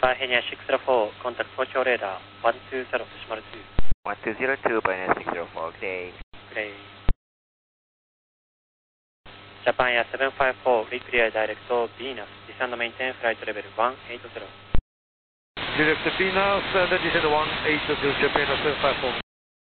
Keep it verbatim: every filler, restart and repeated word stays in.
Japan Henia six zero four, contact Tokyo radar one two zero decimal two. one two zero two, Pioneer six zero four, good day. Good day. Japan Air seven five four, reclear direct to Venus, descend and maintain flight level one eight zero. Direct to Venus, and then descend one eight zero, Japan Air seven five four.